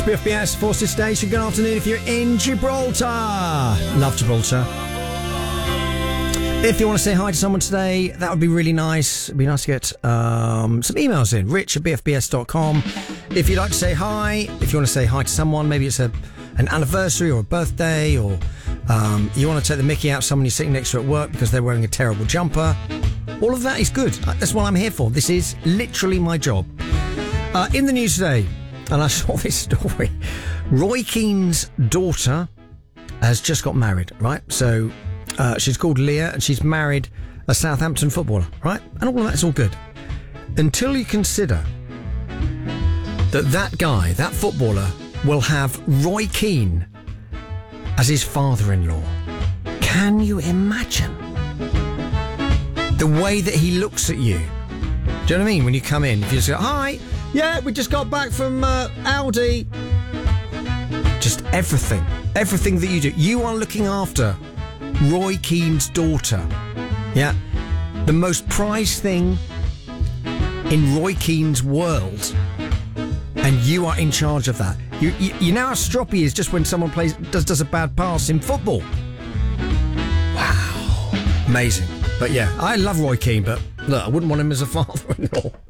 BFBS, Forces Station. Good afternoon if you're in Gibraltar. Love Gibraltar. If you want to say hi to someone today, that would be really nice. It'd be nice to get some emails in. rich@bfbs.com. If you'd like to say hi, if you want to say hi to someone, maybe it's an anniversary or a birthday, or you want to take the mickey out of someone you're sitting next to at work because they're wearing a terrible jumper. All of that is good. That's what I'm here for. This is literally my job. In the news today, and I saw this story, Roy Keane's daughter has just got married, right? So she's called Leah and she's married a Southampton footballer, right? And all of that's all good. Until you consider that guy, that footballer, will have Roy Keane as his father-in-law. Can you imagine the way that he looks at you? Do you know what I mean? When you come in, if you just go, hi, yeah, we just got back from Aldi. Just everything that you do. You are looking after Roy Keane's daughter. Yeah. The most prized thing in Roy Keane's world. And you are in charge of that. You know how stroppy he is just when someone does a bad pass in football. Wow. Amazing. But yeah, I love Roy Keane, but look, I wouldn't want him as a father-in-law.